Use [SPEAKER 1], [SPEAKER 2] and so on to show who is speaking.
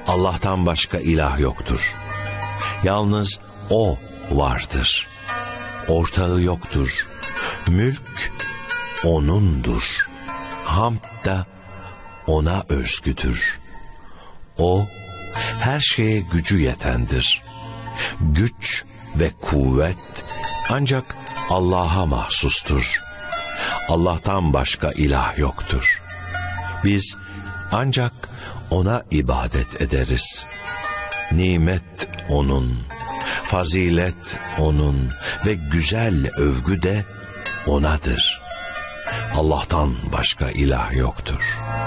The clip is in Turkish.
[SPEAKER 1] Allah'tan başka ilah yoktur. Yalnız O vardır. Ortağı yoktur. Mülk O'nundur. Hamd da O'na özgüdür. O, her şeye gücü yetendir. Güç ve kuvvet ancak Allah'a mahsustur. Allah'tan başka ilah yoktur. Biz ancak O'na ibadet ederiz. Nimet O'nun, fazilet O'nun ve güzel övgü de O'nadır. Allah'tan başka ilah yoktur.